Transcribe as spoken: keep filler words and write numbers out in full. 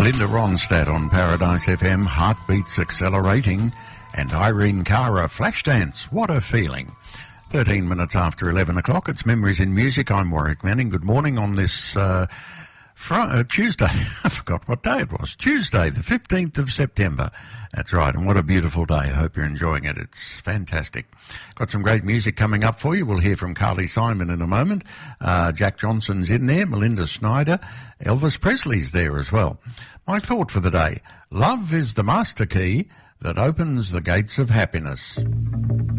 Linda Ronstadt on Paradise F M, Heartbeats Accelerating, and Irene Cara, Flashdance, What a Feeling. thirteen minutes after eleven o'clock, it's Memories in Music. I'm Warwick Manning. Good morning on this uh, fr- uh, Tuesday. I forgot what day it was. Tuesday, the fifteenth of September. That's right, and what a beautiful day. I hope you're enjoying it. It's fantastic. Got some great music coming up for you. We'll hear from Carly Simon in a moment. Uh, Jack Johnson's in there, Melinda Snyder. Elvis Presley's there as well. My thought for the day: love is the master key that opens the gates of happiness.